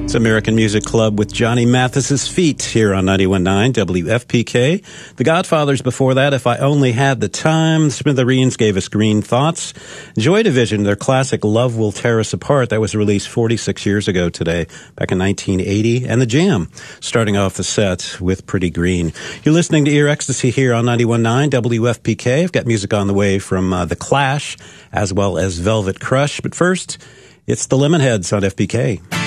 It's American Music Club with Johnny Mathis's Feet here on 91.9 WFPK. The Godfathers before that, If I Only Had the Time. The Smithereens gave us Green Thoughts. Joy Division, their classic Love Will Tear Us Apart, that was released 46 years ago today, back in 1980. And The Jam, starting off the set with Pretty Green. You're listening to Ear Ecstasy here on 91.9 WFPK. I've got music on the way from The Clash, as well as Velvet Crush. But first, it's the Lemonheads on FPK.